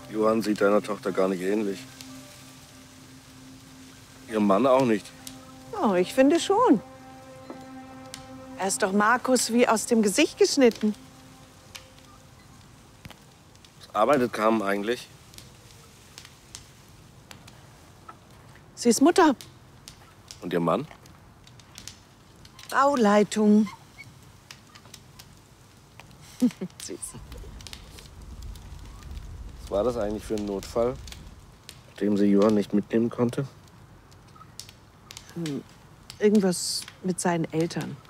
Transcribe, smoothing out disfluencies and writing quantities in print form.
Johann sieht deiner Tochter gar nicht ähnlich. Ihrem Mann auch nicht. Oh, ich finde schon. Er ist doch Markus wie aus dem Gesicht geschnitten. Was arbeitet Carmen eigentlich? Sie ist Mutter. Und ihr Mann? Bauleitung. Süß. Was war das eigentlich für ein Notfall, nachdem sie Johann nicht mitnehmen konnte? Irgendwas mit seinen Eltern.